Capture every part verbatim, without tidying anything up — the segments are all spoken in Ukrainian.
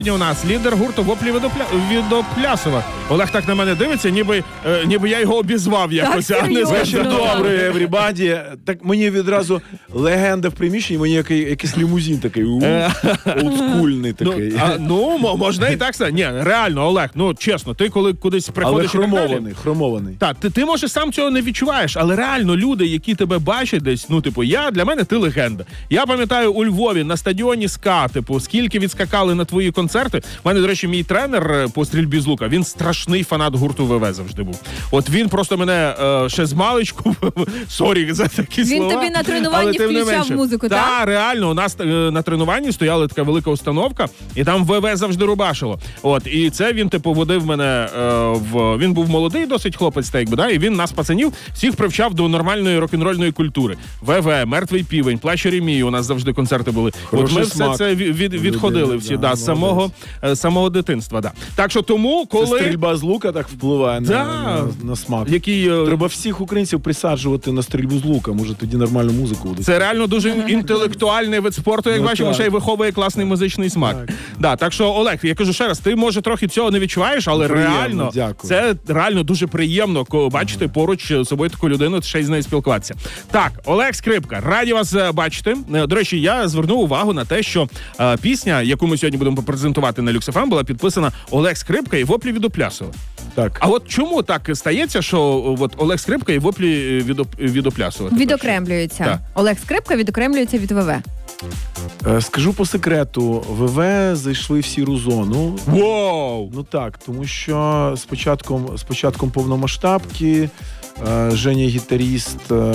У нас лідер гурту «Воплі Відоплясова». Олег так на мене дивиться, ніби, е, ніби я його обізвав якось, так, а не сказав. Добре, еврібаді. Так мені відразу легенда в приміщенні, мені який, якийсь лімузин такий, олдскульний такий. Ну, а, ну, можна і так сказати. Ні, реально, Олег, ну, чесно, ти коли кудись приходиш... Але хромований, хромований. Так, ти, ти, може, сам цього не відчуваєш, але реально люди, які тебе бачать десь, ну, типу, я, для мене ти легенда. Я пам'ятаю, у Львові на стадіоні СКА, типу, скільки відскакали на твої концерти. У мене, до речі, мій тренер по стрільбі з лука, він страшний фанат гурту ВВ завжди був. От він просто мене е, ще з маличку, сорі за такі він слова. Він тобі на тренуванні включав музику, так? Так, реально, у нас е, на тренуванні стояла така велика установка, і там ВВ завжди рубашило. От, і це він, типу, водив мене е, в... Він був молодий досить хлопець, так якби, да? І він нас, пацанів, всіх привчав до нормальної рок-н-рольної культури. ВВ, Мертвий півень, Плач Єремії, у нас завжди концерти були. От ми все це від, від, відходили всі, да, з самого самого дитинства, да. Так що тому, коли... Це стрільба з лука так впливає да. на, на, на смак. Який... Треба всіх українців присаджувати на стрільбу з лука, може тоді нормальну музику буде. Це реально дуже інтелектуальний вид спорту, як ну, бачимо, ще й виховує класний музичний смак. Так. Да, так що, Олег, я кажу ще раз, ти, може, трохи цього не відчуваєш, але приємно, реально, дякую. Це реально дуже приємно бачити ага. поруч з собою таку людину, ще й з нею спілкуватися. Так, Олег Скрипка, раді вас бачити. До речі, я звернув увагу на те, що е, пісня, яку ми сьогодні будемо презентувати на Люкс еф ем, була підписана Олег Скрипка і «Воплі Відоплясова». Так. А от чому так стається, що от Олег Скрипка і «Воплі Відоплясова»? Відокремлюються. Так. Олег Скрипка відокремлюється від ВВ. Скажу по секрету, ВВ зайшли в сіру зону. Воу! Ну так, тому що з початком, з початком повномасштабки Женя гітаріст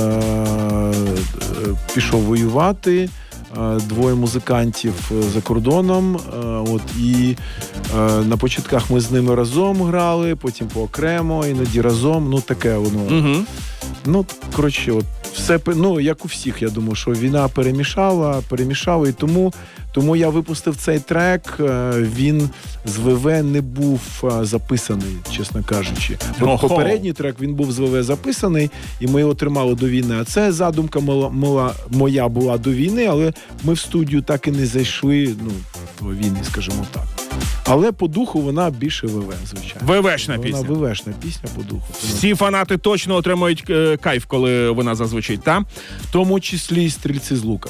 пішов воювати. Двоє музикантів за кордоном, от, і е, на початках ми з ними разом грали, потім поокремо, іноді разом, ну таке воно. Угу. Ну, коротше, от, все, ну, як у всіх, я думаю, що війна перемішала, перемішала, і тому, тому я випустив цей трек, він з ВВ не був записаний, чесно кажучи. От попередній трек, він був з ВВ записаний, і ми його тримали до війни, а це задумка моя, моя, моя була до війни, але ми в студію так і не зайшли, ну, до війни, скажімо так. Але по духу вона більше ВВ, звичайно. ВВшна пісня. Вона ВВшна пісня по духу. Всі фанати точно отримують е, кайф, коли вона зазвучить, так? В тому числі і стрільці з лука.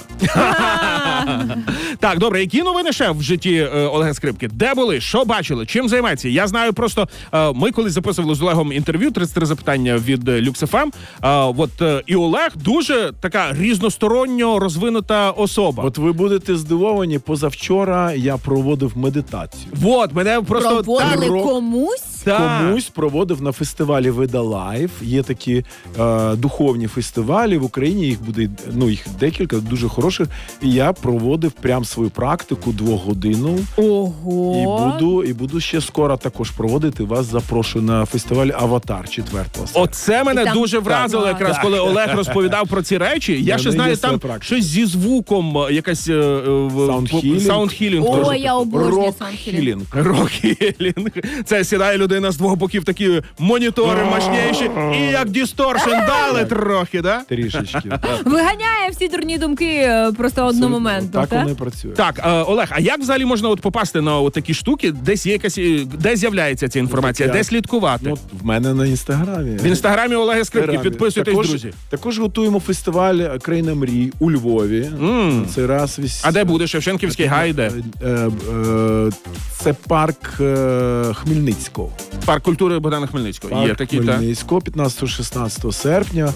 Так, добре, які новини ще в житті е, Олега Скрипки? Де були? Що бачили? Чим займається? Я знаю просто, е, ми коли записували з Олегом інтерв'ю, тридцять три запитання від Люкс еф ем, е, от, е, і Олег дуже така різносторонньо розвинута особа. От ви будете здивовані, позавчора я проводив медитацію. Вот, мене просто... Проводили так, комусь? Так. Комусь проводив на фестивалі Вида Лайв. Є такі е, духовні фестивалі в Україні, їх буде, ну, їх декілька, дуже хороших. І я проводив прям свою практику двогодинну. Ого! І буду, і буду ще скоро також проводити. Вас запрошую на фестиваль «Аватар» четвертого серпня. Оце мене там... дуже вразило, так, якраз так. Коли Олег розповідав про ці речі. Я ще знаю, там щось зі звуком, якась... Саундхілінг. О, я обожнюю саундхілінг. Рок-хілінг. Це сідає людина з двох боків, такі монітори мощніші, і як дісторшн дали трохи, да? Трішечки. Виганяє всі дурні думки просто одномоментно. Так воно і працює. Так, Олег, а як взагалі можна от попасти на от такі штуки, десь є якась, де з'являється ця інформація, де слідкувати? Ну, в мене на Інстаграмі. В Інстаграмі Олега Скрипки, підписуйтесь, також, друзі. Також готуємо фестиваль «Країна мрій» у Львові. Mm. Це раз вісь... А де буде? Шевченківський гай, де? Е, е, е, це парк е, Хмельницького. Парк культури Богдана Хмельницького. Парк Є такі, Хмельницького, п'ятнадцятого-шістнадцятого серпня.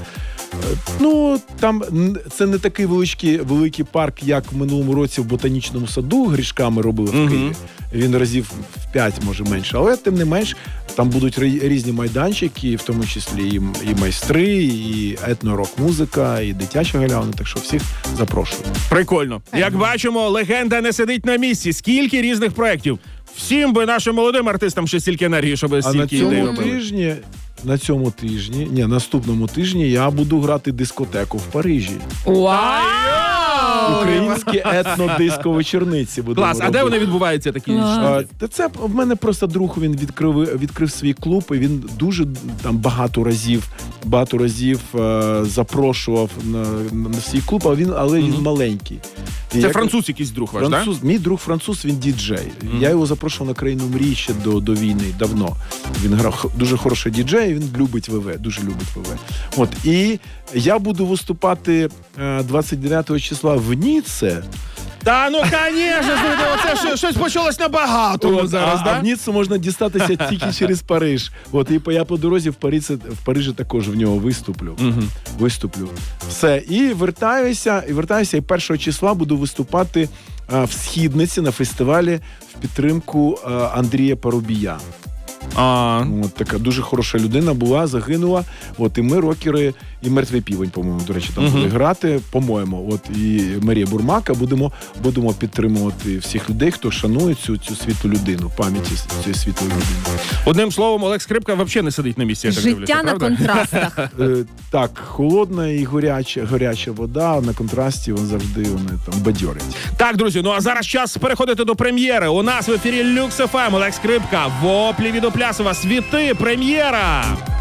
Ну, там це не такий великий, великий парк, як в минулому році в Ботанічному саду Грішками робили в Києві. Mm-hmm. Він разів в п'ять, може, менше. Але, тим не менш, там будуть різні майданчики, в тому числі і, і майстри, і етно-рок-музика, і дитяча галявина. Так що всіх запрошую. Прикольно. Як бачимо, легенда не сидить на місці. Скільки різних проєктів. Всім би нашим молодим артистам ще стільки енергії, щоб стільки ідей робили. А на цьому тижні, на цьому тижні, ні, наступному тижні я буду грати дискотеку в Парижі. Вау! Українські етнодиско вечорниці. Клас, а де вони відбуваються такі? А, та це в мене просто друг, він відкрив, відкрив свій клуб, і він дуже там багато разів, багато разів е, запрошував на, на свій клуб, а він, але він mm-hmm. маленький. Це як... француз якийсь друг ваш, француз, так? Мій друг француз, він діджей. Mm-hmm. Я його запрошував на країну мрій ще до, до війни, давно. Він грав дуже хороший діджей, він любить ВВ, дуже любить ВВ. От, і я буду виступати е, двадцять дев'ятого числа в Ніцце. Та ну, звісно, це щось почалось набагато От, зараз, а, да? а в Ніццу можна дістатися тільки через Париж. От, і я по дорозі в Парижі, в Парижі також в нього виступлю. Угу. Виступлю. Все, і вертаюся, і вертаюся, і першого числа буду виступати а, в Східниці на фестивалі в підтримку а, Андрія Парубія. А. От така дуже хороша людина була, загинула. От і ми, рокери, і Мертвий півень, по-моєму, до речі, там uh-huh. буде грати, по-моєму. От і Марія Бурмака будемо, будемо підтримувати всіх людей, хто шанує цю, цю світлу людину, пам'яті цієї світлої людини. Одним словом, Олег Скрипка взагалі не сидить на місці. Я так Життя дивлюся, на правда? контрастах. Е, так, холодна і гаряча, гаряча вода, на контрасті він завжди вони там бадьорить. Так, друзі, ну а зараз час переходити до прем'єри. У нас в ефірі Люкс еф ем, Олег Скрипка, воплі від Оплясова, світи, прем'єра!